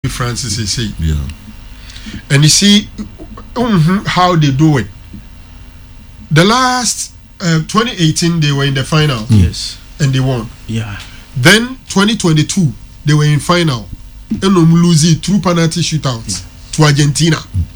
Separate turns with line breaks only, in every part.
Francis is saying.
Yeah.
And you see how they do it. The last 2018 they were in the final.
Yes.
And they won.
Yeah.
Then 2022 they were in final. And lose through penalty shootouts to Argentina.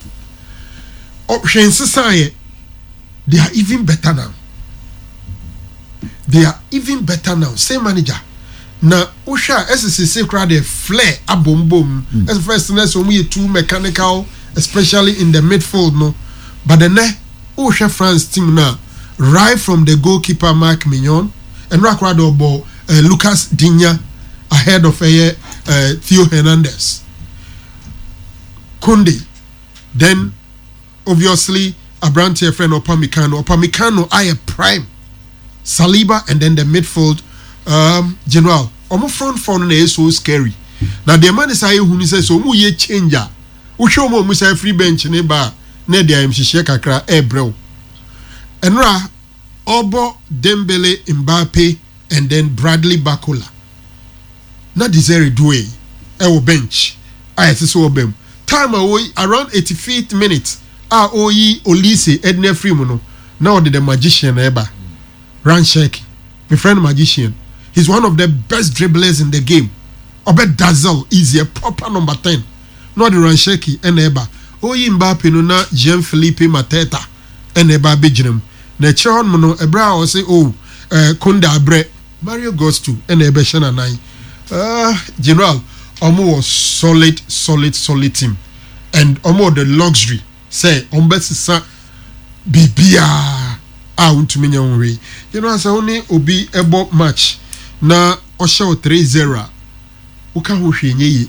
They are even better now. They are even better now. Same manager. Now, Usha SSC crowd a flare a boom boom. As first we too mechanical, especially in the midfield, no. But the Usha France team now, right from the goalkeeper Marc Mignon and Rakwado ball Lucas Digne ahead of Theo Hernandez. Kunde. Then obviously Abrantia friend Opamecano I a prime. Saliba and then the midfield General. Omo front four is so scary. Now the man is who says so mu ye changer. We show mo musa free bench neba ne dia mhihye kakra bro. Enra Obo Dembele Mbappe and then Bradley Bacola. Na desire doe bench. I say so obem. Time away around 85th minute. Oyi Olise Edna Freeman. Now the magician eba. Ranchek, my friend magician. He's one of the best dribblers in the game. Obed Dazzle is a proper number 10. Not the Rancheki and Eba. Oyi Mbappe no na Jean-Philippe Mateta and Eba Bijinem. Ne Chon Mono Ebra or say Kunda Abre Mario Gostu and Eba Shana Nai. General Omo was solid team. And Omo the luxury. Say Ombesi Bibia. Untumenya unwe. You know as only obi ebo match na osho 3-0. Uka ho hwe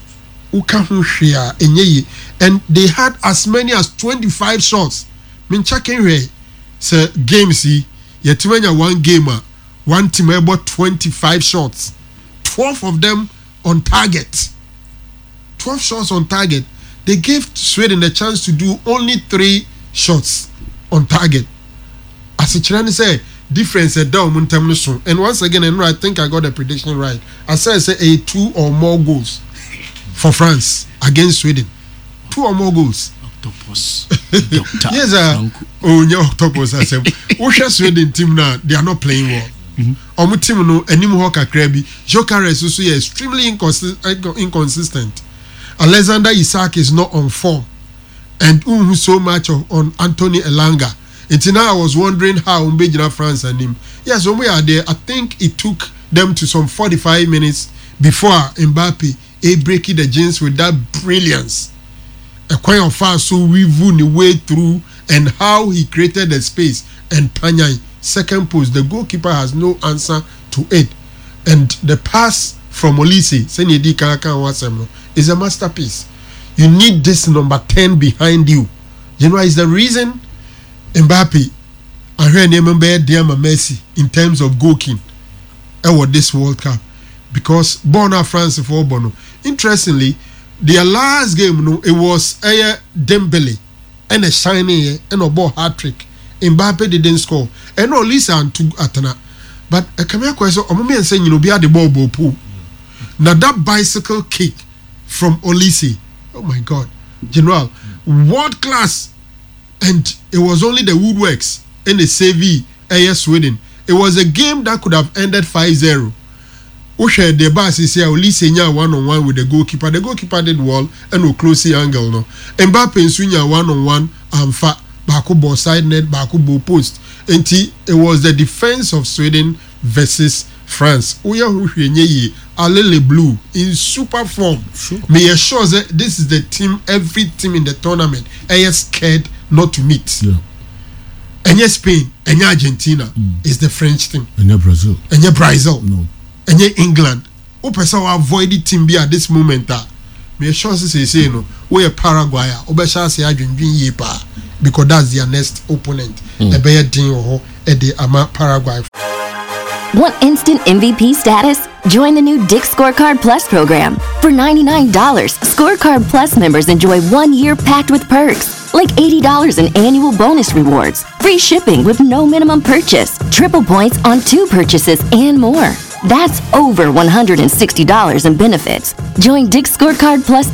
enye and they had as many as 25 shots. Min checking hwe say games see yetimenya one gamer one team ebo 25 shots. 12 of them on target. 12 shots on target. They gave Sweden a chance to do only 3 shots on target. As a Chirani say, difference down and once again, and I think I got the prediction right. I say 2 or more goals for France against Sweden. 2 or more goals.
Octopus.
Yes, Octopus. I said, Usha Sweden team now, they are not playing well. Omu team no enimu hoka krebi. Jokeres also is extremely inconsistent. Alexander Isak is not on form, and so much on Anthony Elanga. Until now, I was wondering how Umbejina France and him. Yes, when we are there, I think it took them to some 45 minutes before Mbappe breaking the jeans with that brilliance. A quite of fast so weaving the way through and how he created the space. And Panyai, second post, the goalkeeper has no answer to it. And the pass from Olise, Senyedi Kanaka Wasemno, is a masterpiece. You need this number 10 behind you. You know, it's the reason Mbappe, I heard Nemembe Diama Messi in terms of goalkeeping with this World Cup because Bona France for Bono. Interestingly, their last game, it was Dembele and a shiny and a ball hat trick. Mbappe didn't score, and no Lisa and 2 Atana. But a camera question, Omami and saying, be at the ball pool. Now that bicycle kick from Olise, oh my God, General, world class. And it was only the woodworks and the CV Sweden. It was a game that could have ended 5-0. Usha the bus is here, Olise 1-on-1 with the goalkeeper. The goalkeeper did well and no close angle. No. Mbappe and Sunya 1-on-1 and fat Bakubo side net, Bakubo post. And it was the defense of Sweden versus France. Oya Hushenye Alele Blue in super form. Sure. May assure that this is the team, every team in the tournament is scared not to meet.
Yeah.
And Spain, and Argentina is the French team.
And Brazil.
And Brazil.
No.
And England. Who person avoid the team be at this moment? May assure say no. We are Paraguay. Obesha say yepa because that's their next opponent. The bear team or the Ama Paraguay.
Want instant MVP status? Join the new Dick Scorecard Plus program. For $99, Scorecard Plus members enjoy 1 year packed with perks, like $80 in annual bonus rewards, free shipping with no minimum purchase, triple points on 2 purchases, and more. That's over $160 in benefits. Join Dick Scorecard Plus